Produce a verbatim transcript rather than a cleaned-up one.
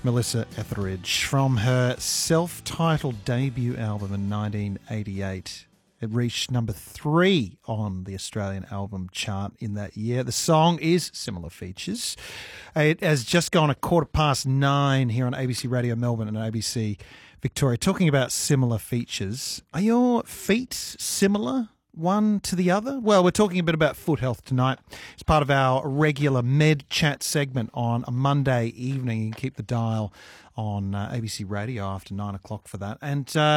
Melissa Etheridge from her self-titled debut album in nineteen eighty-eight. It reached number three on the Australian album chart in that year. The song is Similar Features. It has just gone a quarter past nine here on A B C Radio Melbourne and A B C Victoria, talking about similar features. Are your feet similar one to the other? Well, we're talking a bit about foot health tonight. It's part of our regular Med Chat segment on a Monday evening. You can keep the dial on uh, A B C Radio after nine o'clock for that. And uh,